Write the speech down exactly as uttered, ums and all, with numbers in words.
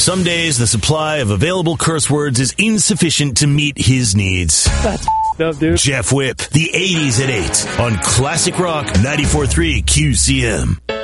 Some days, the supply of available curse words is insufficient to meet his needs. That's up, dude. Jeff Whip, the eighties at eight on Classic Rock ninety-four point three Q C M.